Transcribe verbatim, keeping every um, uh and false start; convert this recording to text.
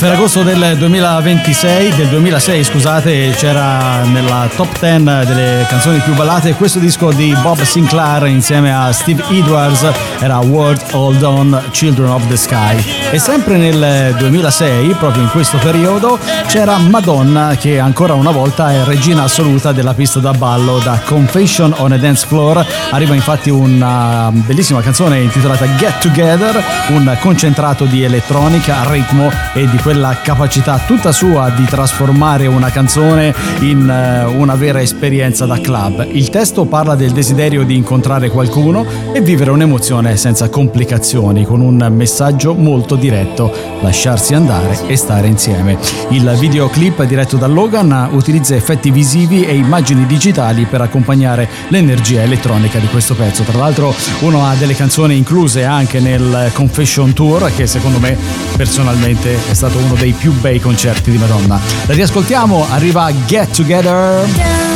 Ferragosto del duemilaventisei, del duemilasei scusate, c'era nella top dieci delle canzoni più ballate questo disco di Bob Sinclair insieme a Steve Edwards, era World Hold On, Children of the Sky. E sempre nel duemilasei, proprio in questo periodo, c'era Madonna, che ancora una volta è regina assoluta della pista da ballo. Da Confession on a Dance Floor arriva infatti una bellissima canzone intitolata Get Together, un concentrato di elettronica, ritmo e di quella capacità tutta sua di trasformare una canzone in uh, una vera esperienza da club. Il testo parla del desiderio di incontrare qualcuno e vivere un'emozione senza complicazioni, con un messaggio molto diretto: lasciarsi andare e stare insieme. Il videoclip, diretto da Logan, utilizza effetti visivi e immagini digitali per accompagnare l'energia elettronica di questo pezzo. Tra l'altro uno ha delle canzoni incluse anche nel Confession Tour, che secondo me personalmente è stato uno dei più bei concerti di Madonna. La riascoltiamo, arriva Get Together.